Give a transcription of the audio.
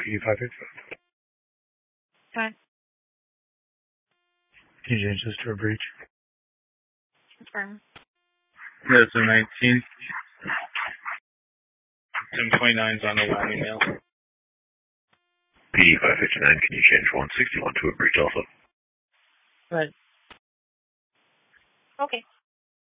PD585. Hi. Can you change this to a breach? Confirm. Yeah, it's a 19. 1029's on the line email. PD559, can you change 161 to a breach also? Right. Okay.